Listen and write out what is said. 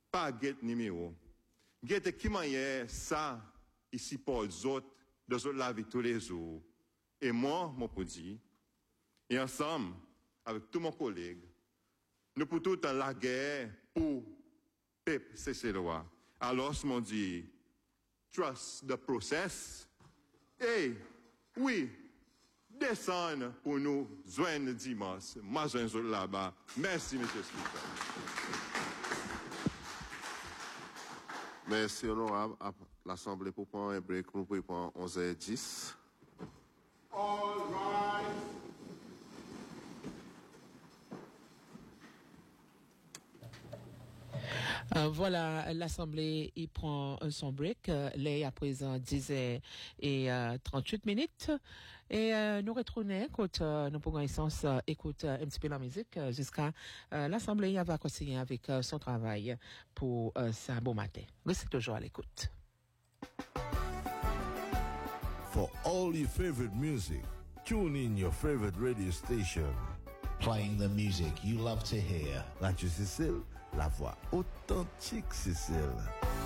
pas get numéro. Get qui manière ça, ici pour les autres, de la vie tous les jours. Et moi, mon petit, et ensemble, avec tous mes collègues, nous pouvons tout dans la guerre pour peuple cesser le roi. Alors, mon dit, trust the process. Et, oui, descendre pour nous joindre dimanche. Moi, je suis là-bas. Merci, monsieur Speaker. Merci, honorable. L'Assemblée pour prendre un break. Nous pouvons prendre 11h10. All rise. Voilà, l'Assemblée il prend son break. Là, à présent, 10h38 minutes. Et nous retournons, écoute, nous prenons essence, écoute un petit peu la musique jusqu'à l'Assemblée va continuer avec son travail pour ça bon matin. Restez toujours à l'écoute. For all your favorite music, tune in your favorite radio station. Playing the music you love to hear. Radio Cécile, la voix authentique Cécile.